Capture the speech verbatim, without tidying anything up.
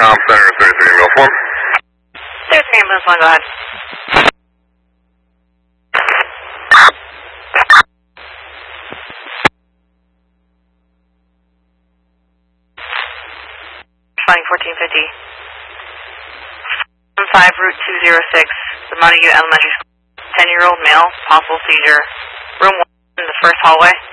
Tom Center, thirty-three ambulance one. thirty-three ambulance one, go ahead. Flying fourteen fifty. five Route two zero six, the Montague Elementary School. ten-year-old male, possible seizure. Room one in the first hallway.